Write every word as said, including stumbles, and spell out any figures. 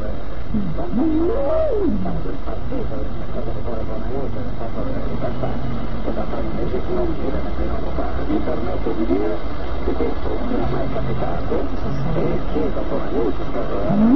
Mi permetto di dire che questo non è mai capitato e che dopo la musica